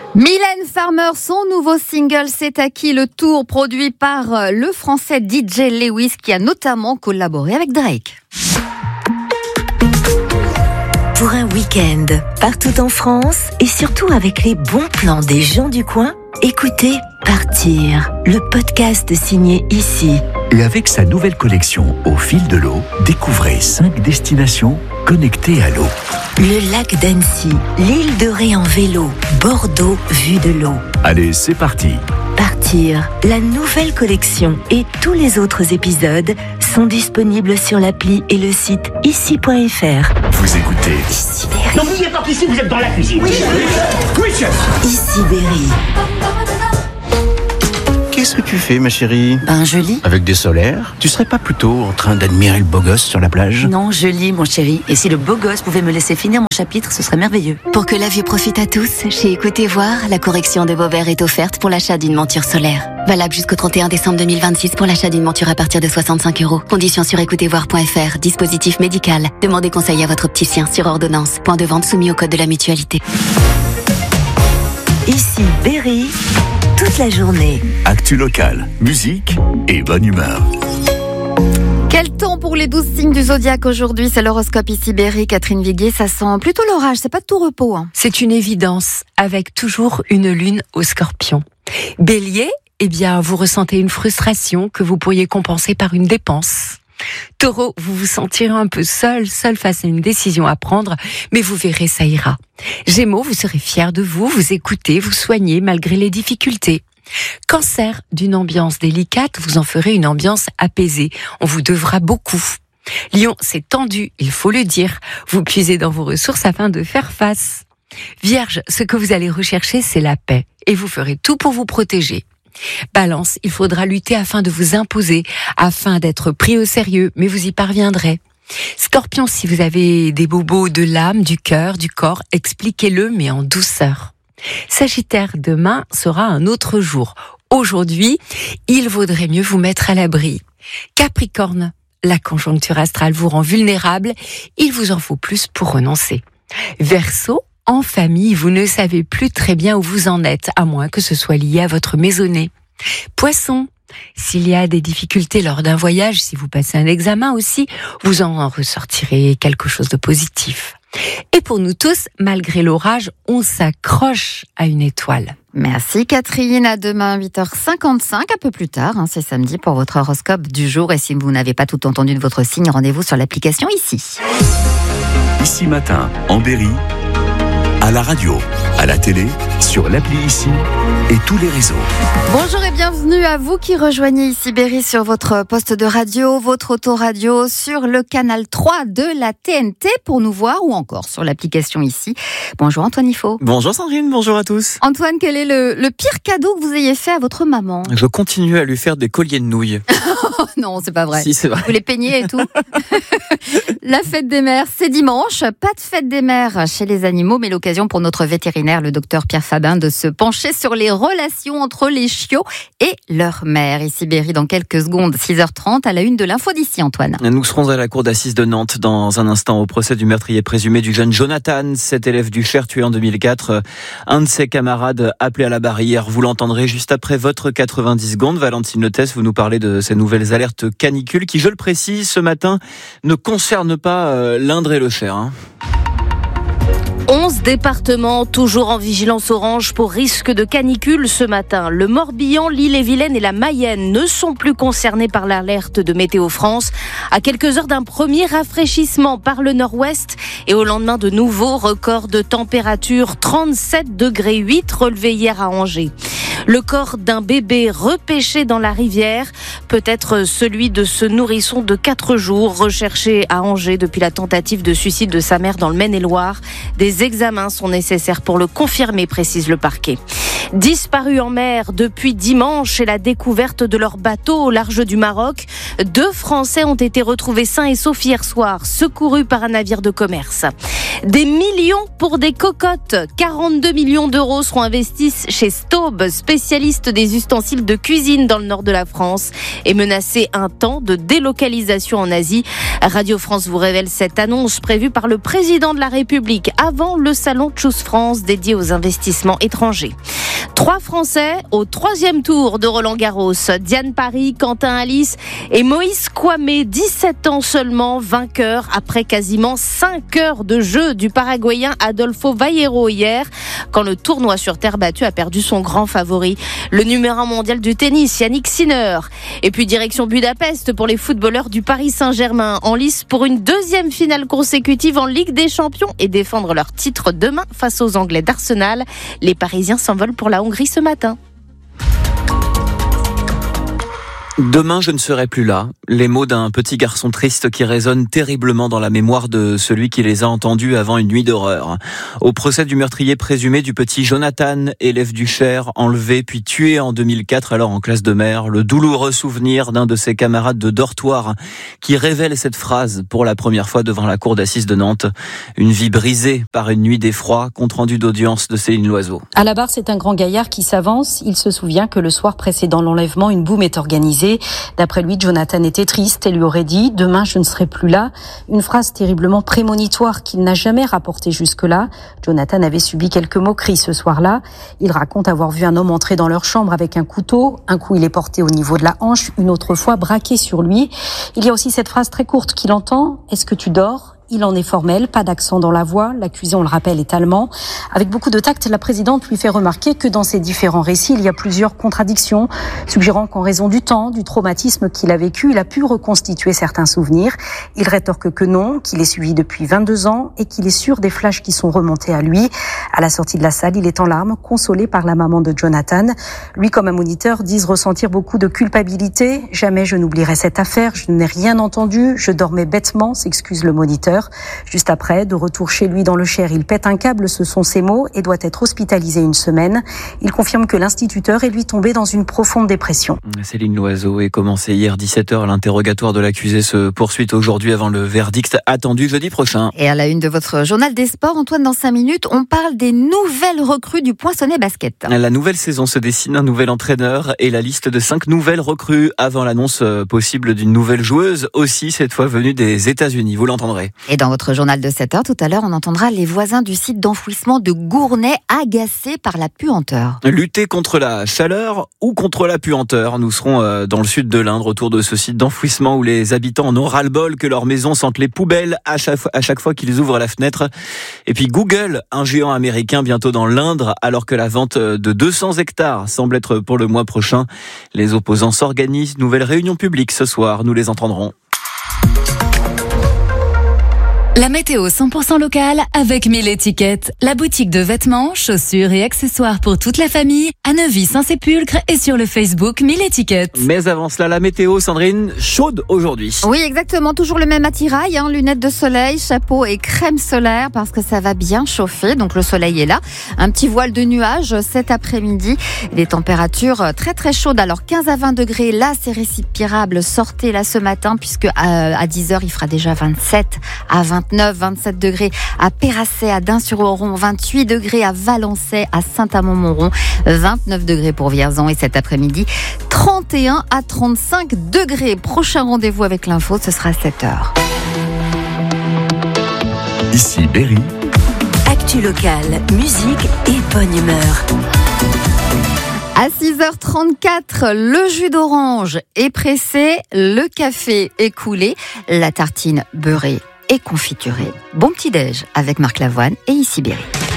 Mylène Farmer, son nouveau single C'est acquis, le tour produit par le français DJ Lewis qui a notamment collaboré avec Drake. Pour un week-end, partout en France et surtout avec les bons plans des gens du coin, écoutez Partir, le podcast signé Ici. Et avec sa nouvelle collection Au fil de l'eau, découvrez 5 destinations connectées à l'eau. Le lac d'Annecy, l'île de Ré en vélo, Bordeaux vue de l'eau. Allez, c'est parti. Partir, la nouvelle collection et tous les autres épisodes sont disponibles sur l'appli et le site ici.fr. Vous écoutez Ici Berry. N'oubliez pas qu'ici vous êtes dans la cuisine. Oui, chef. Ici Berry. Qu'est-ce que tu fais, ma chérie? Je lis. Avec des solaires? Tu serais pas plutôt en train d'admirer le beau gosse sur la plage? Non, je lis, mon chéri. Et si le beau gosse pouvait me laisser finir mon chapitre, ce serait merveilleux. Pour que la vue profite à tous, chez Écoutez Voir, la correction de vos verres est offerte pour l'achat d'une monture solaire. Valable jusqu'au 31 décembre 2026 pour l'achat d'une monture à partir de 65 €. Conditions sur écoutezvoir.fr. Dispositif médical. Demandez conseil à votre opticien sur ordonnance. Point de vente soumis au code de la mutualité. Ici Berry, toute la journée. Actu locale, musique et bonne humeur. Quel temps pour les 12 signes du zodiaque aujourd'hui? C'est l'horoscope Ici Berry. Catherine Viguier, ça sent plutôt l'orage, c'est pas de tout repos. C'est une évidence, avec toujours une lune au Scorpion. Bélier, vous ressentez une frustration que vous pourriez compenser par une dépense. Taureau, vous vous sentirez un peu seul face à une décision à prendre, mais vous verrez, ça ira. Gémeaux, vous serez fiers de vous écoutez, vous soignez malgré les difficultés. Cancer, d'une ambiance délicate, vous en ferez une ambiance apaisée. On vous devra beaucoup. Lion, c'est tendu, il faut le dire. Vous puisez dans vos ressources afin de faire face. Vierge, ce que vous allez rechercher, c'est la paix, et vous ferez tout pour vous protéger. Balance, il faudra lutter afin de vous imposer, afin d'être pris au sérieux, mais vous y parviendrez. Scorpion, si vous avez des bobos de l'âme, du cœur, du corps, expliquez-le, mais en douceur. Sagittaire, demain sera un autre jour. Aujourd'hui, il vaudrait mieux vous mettre à l'abri. Capricorne, la conjoncture astrale vous rend vulnérable, il vous en faut plus pour renoncer. Verseau, en famille, vous ne savez plus très bien où vous en êtes, à moins que ce soit lié à votre maisonnée. Poisson, s'il y a des difficultés lors d'un voyage, si vous passez un examen aussi, vous en ressortirez quelque chose de positif. Et pour nous tous, malgré l'orage, on s'accroche à une étoile. Merci Catherine, à demain 8h55, un peu plus tard, c'est samedi pour votre horoscope du jour. Et si vous n'avez pas tout entendu de votre signe, rendez-vous sur l'application Ici. Ici matin, en Berry, à la radio, à la télé, sur l'appli Ici et tous les réseaux. Bonjour et bienvenue à vous qui rejoignez Ici Berry sur votre poste de radio, votre autoradio, sur le canal 3 de la TNT pour nous voir ou encore sur l'application Ici. Bonjour Antoine Ifo. Bonjour Sandrine, bonjour à tous. Antoine, quel est le pire cadeau que vous ayez fait à votre maman? Je continue à lui faire des colliers de nouilles. Oh non, c'est pas vrai. Si, c'est vrai. Vous les peignez et tout. La fête des mères, c'est dimanche. Pas de fête des mères chez les animaux, mais l'occasion pour notre vétérinaire, le docteur Pierre Fabin, de se pencher sur les relations entre les chiots et leur mère. Ici Berry dans quelques secondes, 6h30, à la une de l'info d'ici, Antoine. Nous serons à la cour d'assises de Nantes dans un instant au procès du meurtrier présumé du jeune Jonathan, cet élève du Cher tué en 2004. Un de ses camarades appelé à la barrière. Vous l'entendrez juste après votre 90 secondes. Valentine Lettès, vous nous parlez de ces nouvelles alertes canicules qui, je le précise, ce matin, ne concernent pas l'Indre et le Cher. 11 départements toujours en vigilance orange pour risque de canicule ce matin. Le Morbihan, l'Ille-et-Vilaine et la Mayenne ne sont plus concernés par l'alerte de Météo France. À quelques heures d'un premier rafraîchissement par le nord-ouest et au lendemain de nouveaux records de température, 37,8 degrés relevé hier à Angers. Le corps d'un bébé repêché dans la rivière, peut-être celui de ce nourrisson de 4 jours recherché à Angers depuis la tentative de suicide de sa mère dans le Maine-et-Loire. Des examens sont nécessaires pour le confirmer, précise le parquet. Disparus en mer depuis dimanche et la découverte de leur bateau au large du Maroc, 2 Français ont été retrouvés sains et saufs hier soir, secourus par un navire de commerce. Des millions pour des cocottes. 42 millions d'euros seront investis chez Staub, spécialiste des ustensiles de cuisine dans le nord de la France, et menacé un temps de délocalisation en Asie. Radio France vous révèle cette annonce prévue par le président de la République avant le salon Choose France dédié aux investissements étrangers. 3 Français au 3e tour de Roland-Garros. Diane Paris, Quentin Alice et Moïse Kouamé, 17 ans seulement, vainqueur après quasiment 5 heures de jeu du Paraguayen Adolfo Vaillero hier, quand le tournoi sur terre battue a perdu son grand favori, le numéro 1 mondial du tennis, Yannick Sinner. Et puis direction Budapest pour les footballeurs du Paris Saint-Germain, en lice pour une 2e finale consécutive en Ligue des Champions et défendre leur titre demain face aux Anglais d'Arsenal. Les Parisiens s'envolent pour la Hongrie ce matin. Demain, je ne serai plus là. Les mots d'un petit garçon triste qui résonnent terriblement dans la mémoire de celui qui les a entendus avant une nuit d'horreur. Au procès du meurtrier présumé du petit Jonathan, élève du Cher, enlevé puis tué en 2004 alors en classe de mer, le douloureux souvenir d'un de ses camarades de dortoir qui révèle cette phrase pour la première fois devant la cour d'assises de Nantes. Une vie brisée par une nuit d'effroi, compte rendu d'audience de Céline Loiseau. À la barre, c'est un grand gaillard qui s'avance. Il se souvient que le soir précédant l'enlèvement, une boum est organisée. D'après lui, Jonathan était triste et lui aurait dit « Demain, je ne serai plus là ». Une phrase terriblement prémonitoire qu'il n'a jamais rapportée jusque-là. Jonathan avait subi quelques moqueries ce soir-là. Il raconte avoir vu un homme entrer dans leur chambre avec un couteau. Un coup, il est porté au niveau de la hanche, une autre fois braqué sur lui. Il y a aussi cette phrase très courte qu'il entend « Est-ce que tu dors ?» Il en est formel, pas d'accent dans la voix. L'accusé, on le rappelle, est allemand. Avec beaucoup de tact, la présidente lui fait remarquer que dans ces différents récits, il y a plusieurs contradictions, suggérant qu'en raison du temps, du traumatisme qu'il a vécu, il a pu reconstituer certains souvenirs. Il rétorque que non, qu'il est suivi depuis 22 ans et qu'il est sûr des flashs qui sont remontés à lui. À la sortie de la salle, il est en larmes, consolé par la maman de Jonathan. Lui, comme un moniteur, disent ressentir beaucoup de culpabilité. Jamais je n'oublierai cette affaire, je n'ai rien entendu, je dormais bêtement, s'excuse le moniteur. Juste après, de retour chez lui dans le Cher, il pète un câble, ce sont ses mots, et doit être hospitalisé une semaine. Il confirme que l'instituteur est lui tombé dans une profonde dépression. Céline Loiseau est commencé hier 17h. L'interrogatoire de l'accusé se poursuit aujourd'hui avant le verdict attendu jeudi prochain. Et à la une de votre journal des sports, Antoine, dans 5 minutes, on parle des nouvelles recrues du Poinçonnet Basket. La nouvelle saison se dessine, un nouvel entraîneur et la liste de 5 nouvelles recrues avant l'annonce possible d'une nouvelle joueuse, aussi cette fois venue des États-Unis. Vous l'entendrez. Et dans votre journal de 7h, tout à l'heure, on entendra les voisins du site d'enfouissement de Gournay agacés par la puanteur. Lutter contre la chaleur ou contre la puanteur. Nous serons dans le sud de l'Indre, autour de ce site d'enfouissement où les habitants en ont ras-le-bol que leur maison sente les poubelles à chaque fois qu'ils ouvrent la fenêtre. Et puis Google, un géant américain bientôt dans l'Indre, alors que la vente de 200 hectares semble être pour le mois prochain. Les opposants s'organisent. Nouvelle réunion publique ce soir, nous les entendrons. La météo 100% locale avec 1000 étiquettes. La boutique de vêtements, chaussures et accessoires pour toute la famille à Neuvy-Saint-Sépulcre et sur le Facebook 1000 étiquettes. Mais avant cela, la météo, Sandrine, chaude aujourd'hui. Oui, exactement. Toujours le même attirail, lunettes de soleil, chapeau et crème solaire parce que ça va bien chauffer. Donc le soleil est là. Un petit voile de nuages cet après-midi. Des températures très très chaudes. Alors 15 à 20 degrés, là c'est respirable. Sortez là ce matin puisque à 10h il fera déjà 27 à 27 degrés à Péracet, à Dain-sur-Oron, 28 degrés à Valençay, à Saint-Amand-Montrond, 29 degrés pour Vierzon et cet après-midi, 31 à 35 degrés. Prochain rendez-vous avec l'info, ce sera à 7h. Ici Berry. Actu locale, musique et bonne humeur. À 6h34, le jus d'orange est pressé, le café est coulé, la tartine beurrée et confiturée. Bon petit-déj avec Marc Lavoine et Ici Berry.